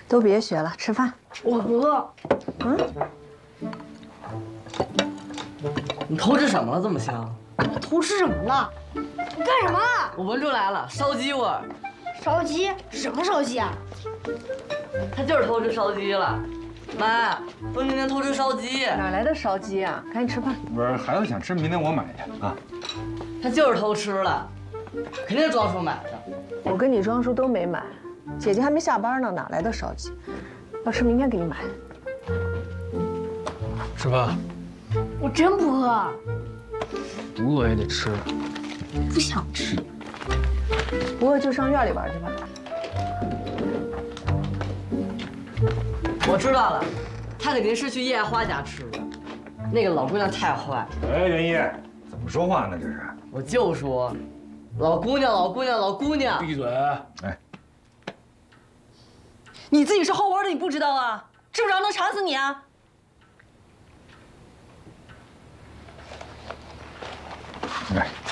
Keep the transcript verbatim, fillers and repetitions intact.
都别学了，吃饭。 我不饿。 嗯？ 你偷吃什么了？这么香？ 我偷吃什么了？你干什么？ 我闻出来了，烧鸡味儿。 烧鸡？什么烧鸡啊？ 他就是偷吃烧鸡了。妈，风今天偷吃烧鸡。 哪来的烧鸡啊？赶紧吃饭。 不是，孩子想吃，明天我买去啊。 他就是偷吃了，肯定是庄叔买的。 我跟你庄叔都没买，姐姐还没下班呢，哪来的烧鸡？要吃明天给你买。 吃饭。 我真不饿。 不饿也得吃。 不想吃。 不饿就上院里玩去吧。 我知道了，他肯定是去叶花家吃的。那个老姑娘太坏。 哎，袁一，怎么说话呢？这是。 我就说，老姑娘，老姑娘，老姑娘。 闭嘴！ 哎， 你自己是后窝的，你不知道啊？知不知道能馋死你啊？ 哎。